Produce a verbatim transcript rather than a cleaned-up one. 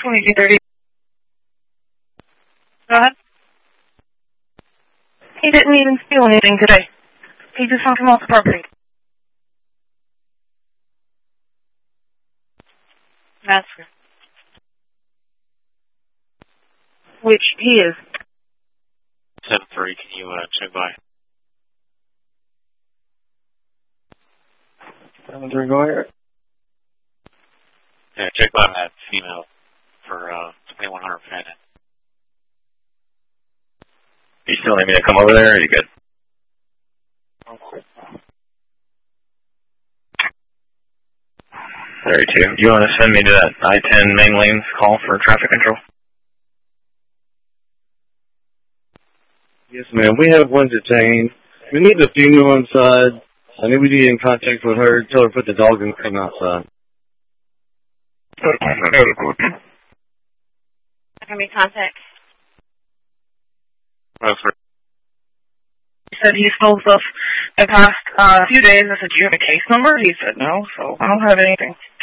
twenty-two thirty. Go ahead. He didn't even steal anything today. He just went from off the property. That's good. Which he is. seven three, can you uh, check by? seven three, go ahead. Yeah, check by that female for uh, twenty-one hundred Fannin. You still need me to come over there, or are you good? thirty-two. You want to send me to that I ten main lanes call for traffic control? Yes, ma'am. We have one detained. We need the female inside. I need we be in contact with her. Tell her to put the dog in the outside. Can we contact? Well, for He said he stole stuff the past uh, few days. I said, do you have a case number? He said no, so I don't have anything.